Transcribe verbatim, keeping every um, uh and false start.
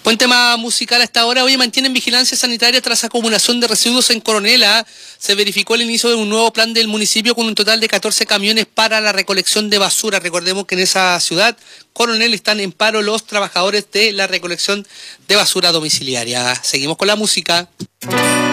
Buen tema musical a esta hora. Hoy mantienen vigilancia sanitaria tras acumulación de residuos en Coronela. Se verificó el inicio de un nuevo plan del municipio con un total de catorce camiones para la recolección de basura. Recordemos que en esa ciudad, Coronel, están en paro los trabajadores de la recolección de basura domiciliaria. Seguimos con la música.